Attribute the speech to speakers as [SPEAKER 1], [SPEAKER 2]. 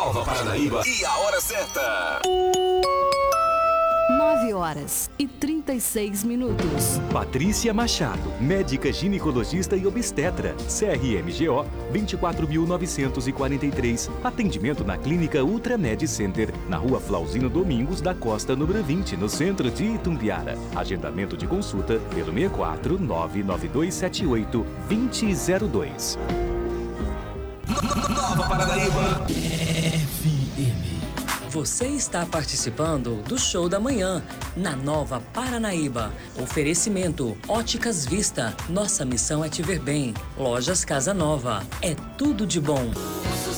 [SPEAKER 1] Nova Paranaíba e a hora certa.
[SPEAKER 2] 9h36.
[SPEAKER 3] Patrícia Machado, médica ginecologista e obstetra, CRMGO 24.943. Atendimento na Clínica Ultramed Center, na Rua Flauzino Domingos da Costa, número 20, no centro de Itumbiara. Agendamento de consulta pelo 64 99278 2002.
[SPEAKER 1] Nova Paranaíba
[SPEAKER 4] FM. Você está participando do Show da Manhã, na Nova Paranaíba. Oferecimento Óticas Vista. Nossa missão é te ver bem. Lojas Casa Nova. É tudo de bom.